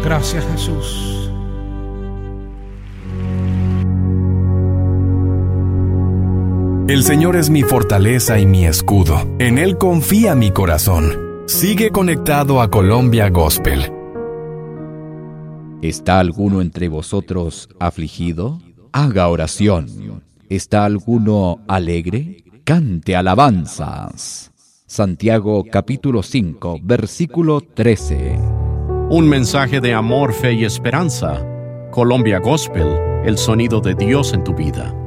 Gracias, Jesús. El Señor es mi fortaleza y mi escudo. En Él confía mi corazón. Sigue conectado a Colombia Gospel. ¿Está alguno entre vosotros afligido? Haga oración. ¿Está alguno alegre? Cante alabanzas. Santiago capítulo 5, versículo 13. Un mensaje de amor, fe y esperanza. Colombia Gospel, el sonido de Dios en tu vida.